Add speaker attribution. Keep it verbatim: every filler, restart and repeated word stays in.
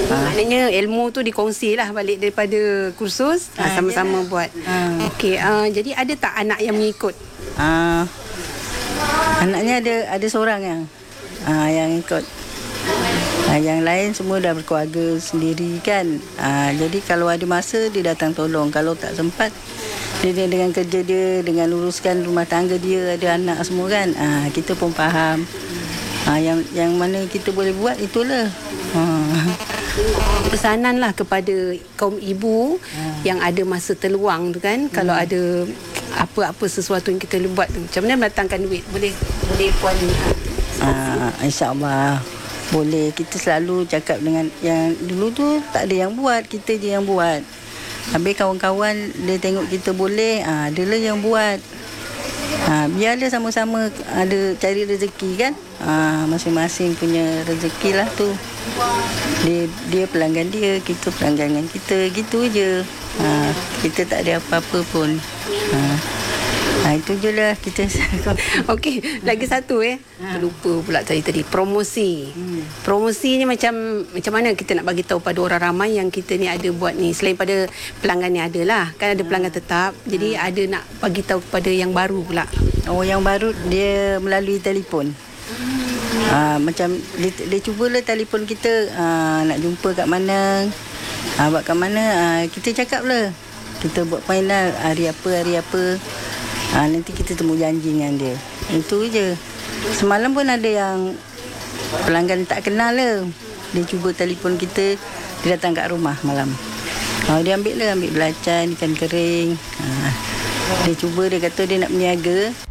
Speaker 1: Maknanya ilmu tu dikongsi lah balik daripada kursus, ha, sama-sama yeah. buat. Ha. Okey, uh, jadi ada tak anak yang mengikut?
Speaker 2: Uh, anaknya ada ada seorang yang uh, yang ikut. Uh, yang lain semua dah berkeluarga sendiri kan. Uh, jadi kalau ada masa dia datang tolong. Kalau tak sempat dia, dia dengan kerja dia, dengan uruskan rumah tangga dia, ada anak semua kan. Uh, kita pun faham. Uh, yang yang mana kita boleh buat itulah. Uh.
Speaker 1: Pesanan lah kepada kaum ibu uh. yang ada masa terluang tu kan. Hmm. Kalau ada apa-apa sesuatu yang kita boleh buat tu, macam mana mendatangkan duit? Boleh boleh puan?
Speaker 2: Uh, InsyaAllah boleh. Kita selalu cakap dengan yang dulu tu tak ada yang buat, kita je yang buat. Habis kawan-kawan dia tengok kita boleh, ah, dia lah yang buat. Ah, biarlah sama-sama ada cari rezeki kan. Ah, masing-masing punya rezeki lah tu. Dia dia pelanggan dia, kita pelanggan kita, gitu je. Ah, kita tak ada apa-apa pun. Ah. Ha, itu je lah kita.
Speaker 1: Okey, lagi satu eh. Ha. Terlupa pula tadi tadi promosi. Hmm. Promosi ni macam macam mana kita nak bagi tahu pada orang ramai yang kita ni ada buat ni, selain pada pelanggan ni ada lah. Kan ada pelanggan tetap. Jadi ada nak bagi tahu kepada yang baru pula.
Speaker 2: Oh, yang baru dia melalui telefon. Hmm. Ha, macam dia, dia cubalah telefon kita, ha, nak jumpa kat mana, ha, buat kat mana, ha, kita cakap lah. Kita buat point lah hari apa hari apa. Ha, nanti kita temu janji dengan dia. Itu je. Semalam pun ada yang pelanggan tak kenal lah. Dia cuba telefon kita, dia datang kat rumah malam. Ha, dia ambil lah, ambil belacan, ikan kering. Ha, dia cuba, dia kata dia nak berniaga.